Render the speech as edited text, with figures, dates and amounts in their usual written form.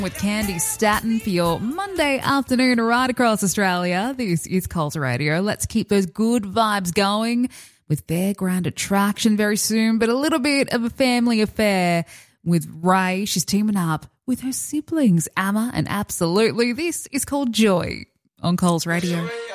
With Candy Staton for your Monday afternoon right across Australia. This is Coles Radio. Let's keep those good vibes going with Fairground Attraction very soon, but a little bit of a family affair with Ray. She's teaming up with her siblings, Amma and Absolutely. This is called Joy on Coles Radio.